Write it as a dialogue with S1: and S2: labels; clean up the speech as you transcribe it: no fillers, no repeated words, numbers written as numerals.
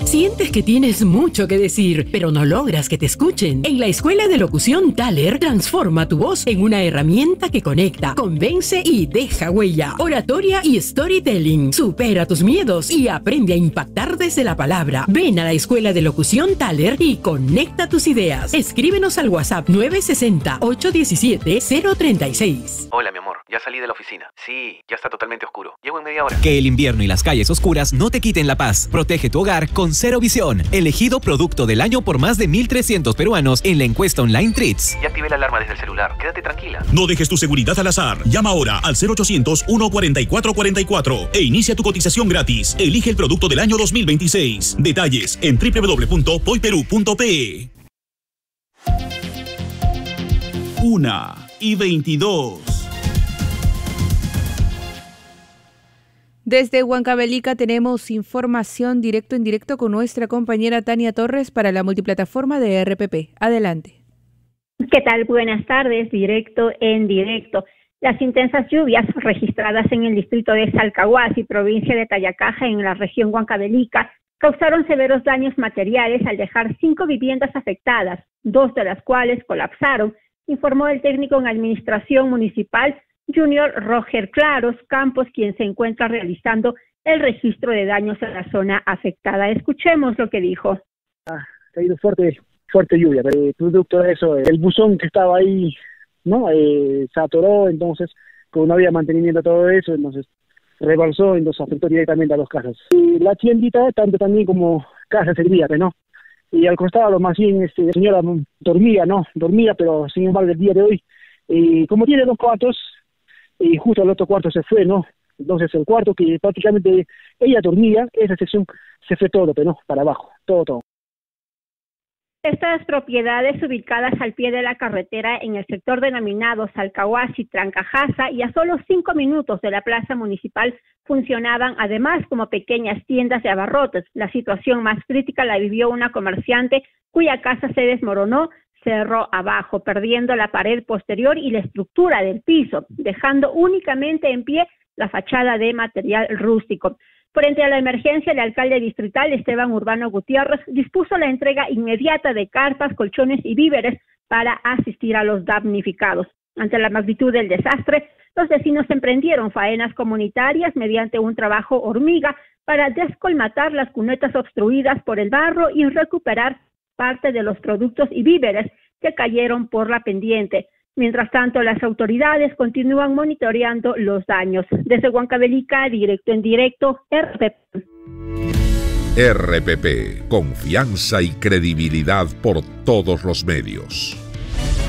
S1: Sientes que tienes mucho que decir, pero no logras que te escuchen. En la Escuela de Locución Thaler, transforma tu voz en una herramienta que conecta, convence y deja huella. Oratoria y storytelling. Supera tus miedos y aprende a impactar desde la palabra. Ven a la Escuela de Locución Thaler y conecta tus ideas. Escríbenos al WhatsApp 960-817-036.
S2: Hola, mi amor. Ya salí de la oficina. Sí, ya está totalmente oscuro. Llego en media hora.
S3: Que el invierno y las calles oscuras no te quiten la paz. Protege tu hogar con Cero Visión. Elegido producto del año por más de 1.300 peruanos en la encuesta online Treats.
S2: Ya activé la alarma desde el celular. Quédate tranquila.
S4: No dejes tu seguridad al azar. Llama ahora al 0800-144-44 e inicia tu cotización gratis. Elige el producto del año 2026. Detalles en www.poiperú.pe. 1:22.
S5: Desde Huancavelica tenemos información directo en directo con nuestra compañera Tania Torres para la multiplataforma de RPP. Adelante.
S6: ¿Qué tal? Buenas tardes, directo en directo. Las intensas lluvias registradas en el distrito de Salcahuasi, provincia de Tayacaja, en la región Huancavelica, causaron severos daños materiales al dejar 5 viviendas afectadas, 2 de las cuales colapsaron, informó el técnico en administración municipal, Junior Roger Claros Campos, quien se encuentra realizando el registro de daños en la zona afectada. Escuchemos lo que dijo.
S7: Ha caído fuerte lluvia, producto de eso, el buzón que estaba ahí, ¿no? Se atoró, entonces, como no había mantenimiento a todo eso, entonces rebalsó, entonces afectó directamente a las casas. Y la tiendita, tanto también como casa servía, ¿no? Y al costado, más bien, la señora dormía, pero sin embargo el día de hoy, como tiene 2 cuartos, y justo el otro cuarto se fue, ¿no? Entonces el cuarto que prácticamente ella dormía, esa sección se fue todo, ¿no? Para abajo, todo.
S6: Estas propiedades ubicadas al pie de la carretera en el sector denominado Salcahuasi-Trancajasa y a solo 5 minutos de la plaza municipal funcionaban además como pequeñas tiendas de abarrotes. La situación más crítica la vivió una comerciante cuya casa se desmoronó cerro abajo, perdiendo la pared posterior y la estructura del piso, dejando únicamente en pie la fachada de material rústico. Frente a la emergencia, el alcalde distrital, Esteban Urbano Gutiérrez, dispuso la entrega inmediata de carpas, colchones y víveres para asistir a los damnificados. Ante la magnitud del desastre, los vecinos emprendieron faenas comunitarias mediante un trabajo hormiga para descolmatar las cunetas obstruidas por el barro y recuperar parte de los productos y víveres que cayeron por la pendiente. Mientras tanto, las autoridades continúan monitoreando los daños. Desde Huancavelica, directo en directo, RPP.
S8: RPP, confianza y credibilidad por todos los medios.